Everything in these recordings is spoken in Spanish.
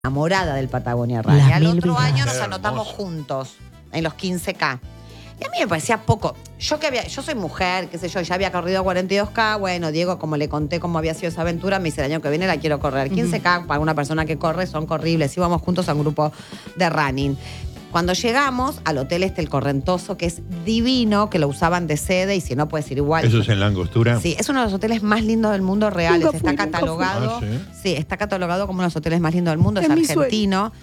enamorada del Patagonia Rally. Las Al mil otro vidas. año nos Qué anotamos hermoso. juntos en los 15K. Y a mí me parecía poco. Yo soy mujer, qué sé yo, ya había corrido 42K. Bueno, Diego, como le conté cómo había sido esa aventura, me dice el año que viene la quiero correr. 15K para una persona que corre son corribles. Íbamos juntos a un grupo de running. Cuando llegamos al hotel el Correntoso, que es divino, que lo usaban de sede y si no puedes ir igual. ¿Eso es en la Angostura? Sí, es uno de los hoteles más lindos del mundo reales. Nunca Está fui, nunca catalogado. fui. Sí, está catalogado como uno de los hoteles más lindos del mundo. Es Es mi sueño. argentino.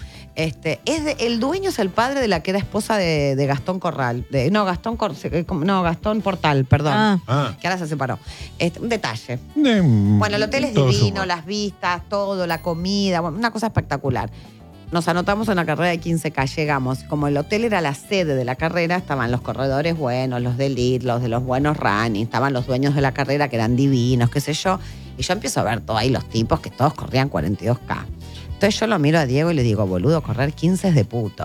El dueño es el padre de la que era esposa de Gastón Corral. Gastón Portal, perdón. Ah. Que ahora se separó. Un detalle. Bueno, el hotel es Todo divino, suma. las vistas, todo, la comida, bueno, una cosa espectacular. Nos anotamos en la carrera de 15K, llegamos. Como el hotel era la sede de la carrera, estaban los corredores buenos, los de elite, los de los buenos running, estaban los dueños de la carrera que eran divinos, qué sé yo. Y yo empiezo a ver todo ahí los tipos que todos corrían 42K. Entonces yo lo miro a Diego y le digo, boludo, correr 15 es de puto.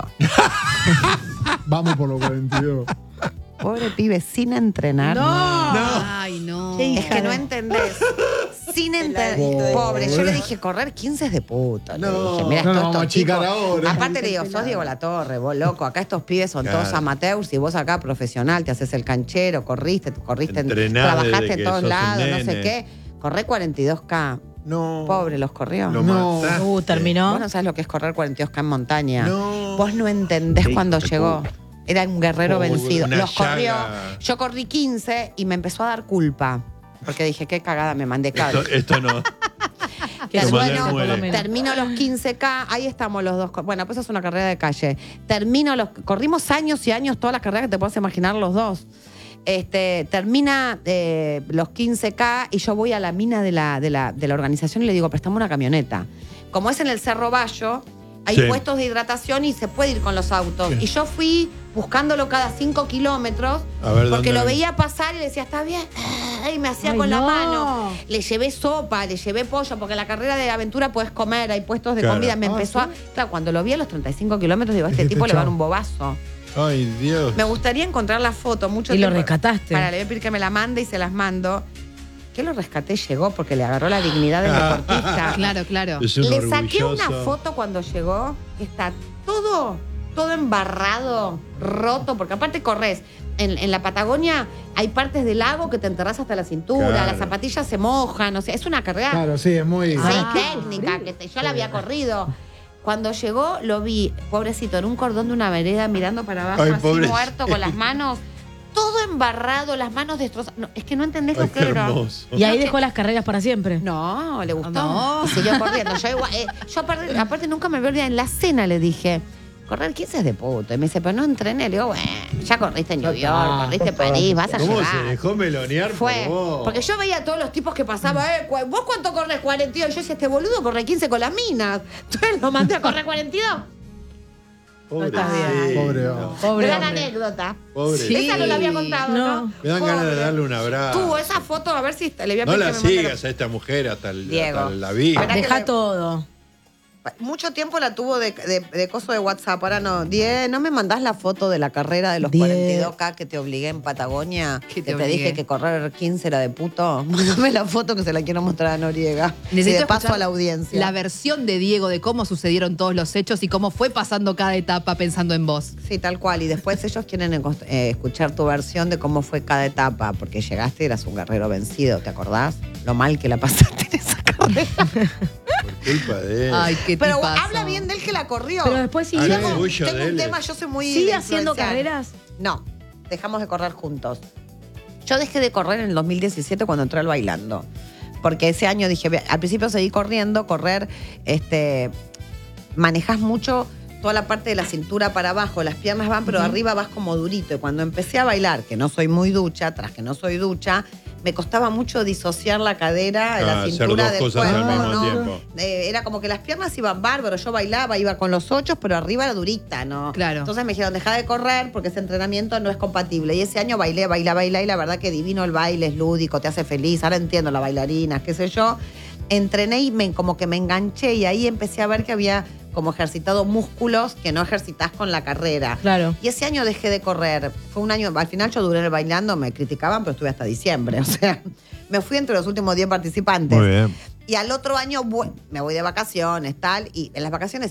Vamos por los 42. Pobre pibe, sin entrenar. Ay, no. Es que no entendés. Sin entender. Pobre. Yo le dije, correr 15 es de puto. Le No, dije, mira, no nos estos vamos a achicar tipos- ahora. Aparte le digo, sos Diego Latorre, vos loco. Acá estos pibes son Claro. todos amateurs y vos acá profesional, te haces el canchero, corriste, Entrenás trabajaste desde en que todos sos un lados, no sé nene. qué. Corré 42K. No. Pobre, los corrió. Lo No. mataste. Terminó. Vos no sabés lo que es correr 42K en montaña. No. Vos no entendés Sí, cuando hijo de llegó. puta. Era un guerrero Pobre, vencido. una Los corrió. llaga. Yo corrí 15 y me empezó a dar culpa. Porque dije, qué cagada me mandé cable. Esto no. Que Tu madre Termino, muere. termino los 15K, ahí estamos los dos. Bueno, pues es una carrera de calle. Corrimos años y años todas las carreras que te puedas imaginar los dos. Termina los 15K y yo voy a la mina de la organización y le digo, préstame una camioneta. Como es en el Cerro Bayo, hay Sí. puestos de hidratación y se puede ir con los autos. Sí. Y yo fui buscándolo cada 5 kilómetros A ver, porque ¿dónde lo lo- veía pasar y le decía, está bien. Y me hacía Ay, con la no. mano. Le llevé sopa, le llevé pollo, porque en la carrera de aventura puedes comer, hay puestos de Claro. comida. Me empezó a. Claro, cuando lo vi a los 35 kilómetros, digo, a este Dijiste, tipo le va a dar chao. un bobazo. Ay, Dios. Me gustaría encontrar la foto mucho Y lo tiempo. rescataste. Para, le voy a pedir que me la mande y se las mando. Que lo rescaté, llegó porque le agarró la dignidad del deportista. Claro, claro. Es un Le saqué orgulloso. una foto cuando llegó, que está todo embarrado, roto, porque aparte corres. En la Patagonia hay partes del lago que te enterras hasta la cintura, Claro. las zapatillas se mojan, o sea, es una carrera Claro, sí, es muy. sí, técnica, yo la había corrido. Cuando llegó, lo vi, pobrecito, en un cordón de una vereda, mirando para abajo, Ay, así pobrecito. muerto, con las manos, todo embarrado, las manos destrozadas. No, es que no entendés Ay, lo que qué era. hermoso. Y ahí dejó las carreras para siempre. No, le gustó. No. Y siguió corriendo. Yo aparte nunca me voy a olvidar, en la cena le dije, correr 15 es de puto. Y me dice, pero no entrené. Le digo, bueno, ya corriste en New York, corriste en París, vas a ¿Cómo llegar. se dejó melonear Fue, por vos? porque yo veía a todos los tipos que pasaban, ¿vos cuánto corres? 42. Y yo decía, este boludo corre 15 con las minas. Entonces lo mandé a correr 42. Pobre, Está bien. sí, Pobre no. hombre. Pobre Gran hombre. anécdota. Pobre. Sí. Esa no la había contado, ¿no? No. Me dan ganas de Pobre. darle un abrazo. Tuvo esa foto, a ver si le voy a No pedir la que me mande sigas a esta mujer hasta Diego. la vida. Espera. que Deja le- todo. Mucho tiempo la tuvo de coso de WhatsApp. Ahora no. Die, ¿no me mandás la foto de la carrera de los 42K que te obligué en Patagonia? Que Que te te obligué. dije que correr 15 era de puto. Mándame la foto que se la quiero mostrar a Noriega. Y Necesito de paso escuchar a la audiencia. La versión de Diego de cómo sucedieron todos los hechos y cómo fue pasando cada etapa pensando en vos. Sí, tal cual. Y después ellos quieren escuchar tu versión de cómo fue cada etapa, porque llegaste y eras un guerrero vencido, ¿te acordás? Lo mal que la pasaste en esa carrera. Por culpa de él. Ay, qué Pero tipazo. habla bien de él que la corrió. Pero después Ah, siguió. no, orgullo Tengo de un él. tema, yo soy muy... ¿Sigue de haciendo influenciar. carreras? No, dejamos de correr juntos. Yo dejé de correr en el 2017 cuando entré al bailando. Porque ese año dije, al principio seguí corriendo, manejás mucho toda la parte de la cintura para abajo, las piernas van, pero arriba vas como durito. Y cuando empecé a bailar, que no soy muy ducha, tras que no soy ducha, me costaba mucho disociar la cadera de la hacer cintura dos del cosas cuerpo, al mismo ¿no? tiempo. Era como que las piernas iban bárbaro, yo bailaba, iba con los 8, pero arriba era durita, ¿no? Claro. Entonces me dijeron, deja de correr porque ese entrenamiento no es compatible. Y ese año bailé, y la verdad que divino el baile, es lúdico, te hace feliz. Ahora entiendo las bailarinas, qué sé yo. Entrené y como que me enganché y ahí empecé a ver que había como ejercitado músculos que no ejercitás con la carrera. Claro. Y ese año dejé de correr. Fue un año, al final yo duré bailando, me criticaban, pero estuve hasta diciembre. O sea, me fui entre los últimos 10 participantes. Muy bien. Y al otro año me voy de vacaciones, tal, y en las vacaciones